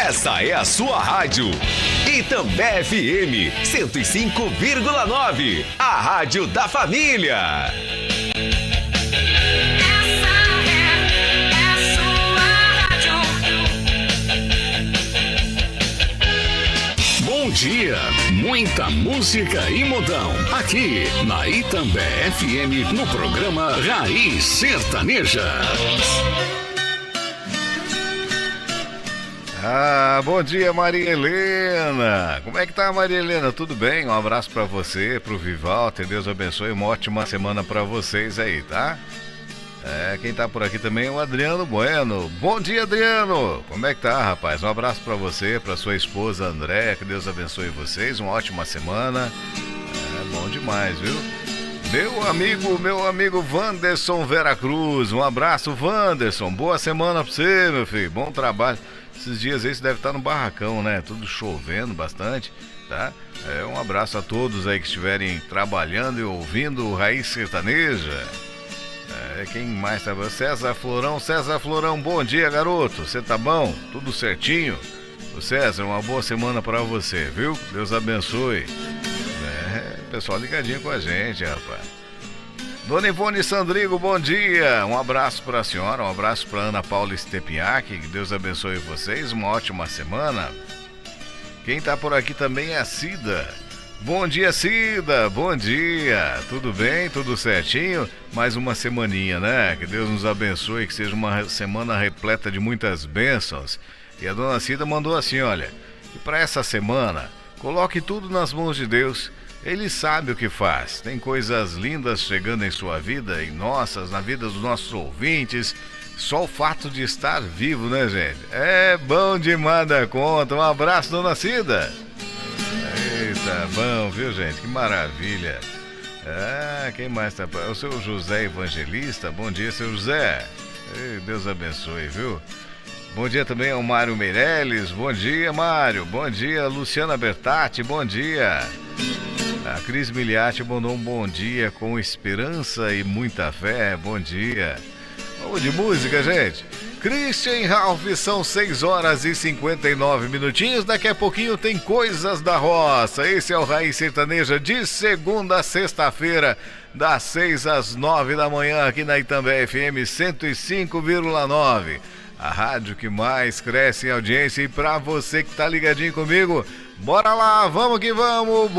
Essa é a sua rádio. Itambé FM 105,9. A rádio da família. Bom dia, muita música e modão. Aqui na Itambé FM, no programa Raiz Sertaneja. Bom dia, Maria Helena. Como é que tá, Maria Helena? Tudo bem? Um abraço pra você, pro Vivalter. Deus abençoe. Uma ótima semana pra vocês aí, tá? Quem tá por aqui também é o Adriano Bueno. Bom dia, Adriano. Como é que tá, rapaz? Um abraço pra você, pra sua esposa Andréia. Que Deus abençoe vocês. Uma ótima semana. Bom demais, viu? Meu amigo Wanderson Veracruz. Um abraço, Wanderson. Boa semana pra você, meu filho. Bom trabalho. Esses dias aí você deve estar no barracão, né? Tudo chovendo bastante, tá? Um abraço a todos aí que estiverem trabalhando e ouvindo o Raiz Sertaneja. Quem mais tá bom? César Florão, bom dia, garoto. Você tá bom? Tudo certinho? O César, uma boa semana pra você, viu? Deus abençoe. Pessoal ligadinho com a gente, rapaz. Dona Ivone Sandrigo, bom dia. Um abraço pra senhora, um abraço pra Ana Paula Stepniak. Que Deus abençoe vocês, uma ótima semana. Quem tá por aqui também é a Cida. Bom dia, Cida, bom dia. Tudo bem? Tudo certinho? Mais uma semaninha, né? Que Deus nos abençoe, que seja uma semana repleta de muitas bênçãos. E a dona Cida mandou assim, olha, e para essa semana, coloque tudo nas mãos de Deus. Ele sabe o que faz. Tem coisas lindas chegando em sua vida, em nossas, na vida dos nossos ouvintes. Só o fato de estar vivo, né, gente? É bom demais da conta. Um abraço, dona Cida. Eita, bom, viu, gente? Que maravilha. Quem mais tá? O seu José Evangelista. Bom dia, seu José. Deus abençoe, viu? Bom dia também ao Mário Meirelles. Bom dia, Mário. Bom dia, Luciana Bertatti. Bom dia. A Cris Miliati mandou um bom dia com esperança e muita fé. Bom dia. Vamos de música, gente. Christian Ralph, são 6 horas e 59 minutinhos. Daqui a pouquinho tem Coisas da Roça. Esse é o Raiz Sertaneja de segunda a sexta-feira, das 6 às 9 da manhã, aqui na Itambé FM 105,9. A rádio que mais cresce em audiência. E pra você que tá ligadinho comigo, bora lá, vamos que vamos.